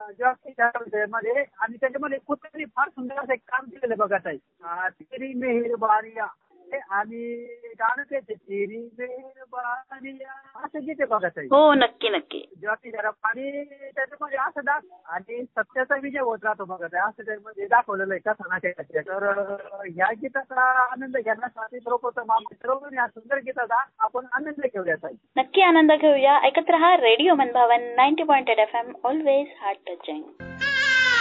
मध्ये आणि त्याच्यामध्ये कुत्र्यांनी फार सुंदर असं एक काम केलेलं बघा ताई. तेरी मेहरबानिया आणि गाणं ते तेरी मेहरबानिया असं गीत आहे बघा ताई. हो, नक्की नक्की. जॉकी जरा आणि त्याच्यामध्ये असं आणि सत्याचा विजय होत राहतो बघा ताई, असं त्यामध्ये दाखवलेलं आहे कथा नाट्याच्या. तर ह्या गीताचा आनंद घेण्यासाठी सर्वप्रथम सर्व या सुंदर गीताचा आपण आनंद घेऊया ताई. नक्की आनंद घेऊया. ऐकत रहा रेडिओ मनभावन 90.8 FM, ऑलवेज हार्ट टचिंग.